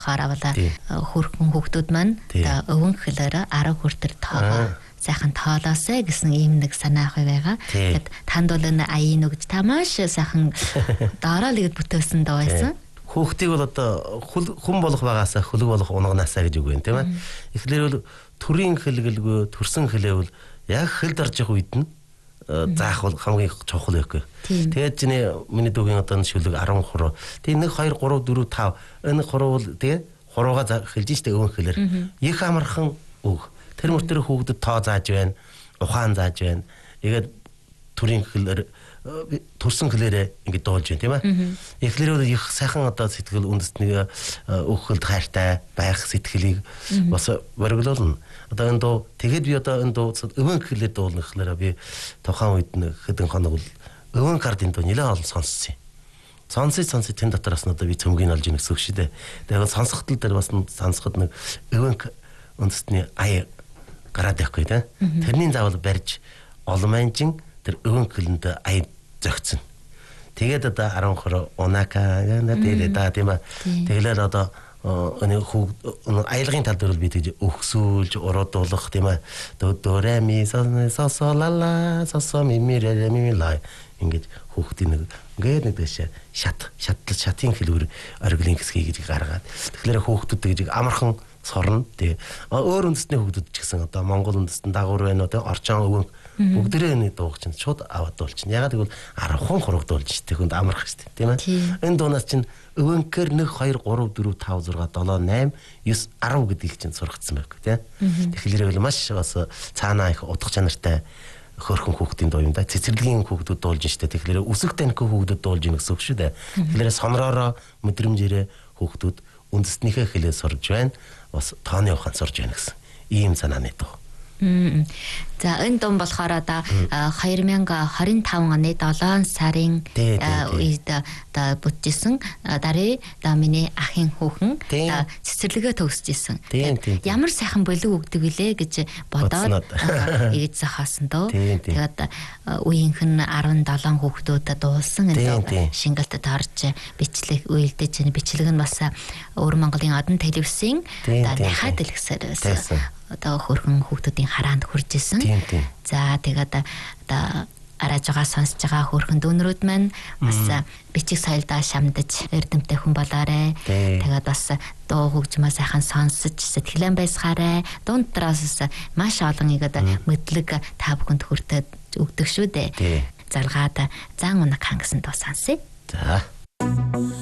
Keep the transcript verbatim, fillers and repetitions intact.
Харавала хөрхөн хүүхдүүд маань өвөн гэхлээр арав хүртэр тоогоо сайхан тоолоосэй гэсэн ийм нэг санаа авах байгаа. Тэгэд танд бол энэ аяын үг та маш сайхан дараа л ихэд бүтээсэн доо байсан. Хүүхдийг бол одоо хүн болох байгаасаа хөлөг болох унгаанаасаа гэж үг байна тийм ээ. Эхлээд бол төрийн хэлгэлгүй төрсөн хэлээвэл яг хэлд орж явах үед нь заах бол хамгийн чухал байхгүй. Тэгээд чиний миний дүүгийн одоо шүлэг арван хуруу. Тэгээд нэг хоёр гурав дөрөв тав энэ хуруу бол тэгээд хурууга хэлж штэ өвөн хэлээр. Их амархан үг. Тэр мөр тэр хүүхдэд тоо зааж байна, ухаан зааж байна. Тэгээд төрийн хэлээр төрсөн хэлээрээ ингэ дуулж байна тийм ээ. Эхлээд их сайхан одоо сэтгэл үндэснийг өөхөлд хайртай байх сэтгэлийг бас бориглуулна. Одоо энэ дуу тэгээд би одоо энэ дуу өвөн хэлээр дуулна гэхлээр би тухайн үед нэг хэдэн хоног бол өвөн кардын дуу нэлээд олон сонссон юм. Сонсож сонсож тэн дотроос нь одоо би цөмгийг олж ийн гэсэн үг шүү дээ. Тэгээд сонсохтол дээр бас сонсоход нэг өвөн үндэсний ая гараад байхгүй тийм. Тэрний заавал барьж олманжин тэр өвөн хэлэнд ая зөгцөн. Тэгээд одоо арван хуруу унака гэдэг да тийм ба. Тэгэлэр одоо энэ хүүхд аялгын тал дээр би тэгж өгсүүлж уруудуулах тийм ээ. Дөреми сосолала сосоми мирэми лай ингэж хүүхдийн нэг ингээд нэг дэше шат шатлал шатын хэлбэр оргилын хэсгийг гэж гаргаад. Тэгэхээр хүүхдүүд гэж амархан сорно. Тэгээ өөр үндэсний хүүхдүүд ч гэсэн одоо Монгол үндэстэн дагуур байна уу тийм орчон өвөн бүгдээрээ нэг дууг чинь шууд аваад дуулчихна. Ягаад гэвэл арван хураг дуулж штэ хүнд амарх штэ тийм ээ. Энэ дуунаас чинь өвөнкөр нэг хоёр гурав дөрөв тав зурга долоо найм девь арав гэдгийг чинь сургацсан байхгүй тийм. Тэгэхээр бол маш бас цаанаа их удах чанартай хөрхөн хүүхдийн дуу юм да. Цэцэрлэгийн хүүхдүүд дуулж штэ. Тэгэхээр үсэг таних хүүхдүүд дуулж ийн гэсэн үг шүү дээ. Тэгэхээр сонроороо мэдрэмжээрээ хүүхдүүд үндэснийхээ хэлээ сурж байна. Бас тооны ухаан сурж байна гэсэн ийм санааны дуу. За энэ дом болохоор одоо две тысячи двадцать пять оны долоон сарын үед одоо бүтжсэн дарыг одоо миний ахын хүүхэн цэцэрлэгээ төгсөжсэн. Ямар сайхан болов өгдөг вүлээ гэж бодоод ээж зохиосон дөө. Тэгээд үеийнх нь десет хүүхдүүдэд дуулсан энэ шингэлтэд орж бичлэг үйлдэж бичлэг нь бас Өвөр Монголын одон телевизийн дахиад дэлгэсээр байсан. Одоо хөрхөн хүүхдүүдийн хараанд хүрж исэн. За тэгээд одоо арайж байгаа сонсож байгаа хөрхөн дүүнрүүд маань бас бичиг соёлдоо шамдаж эрдэмтэй хүн болоорой. Тэгээд бас дуу хөгжмөө сайхан сонсож сэтгэлэн байсгаарай. Дунд дээрээс маш олон игээд мэдлэг та бүхэнд хүртээд өгдөг шүү дээ. Залгаад зан унаг хангасан дуу сонсъё. За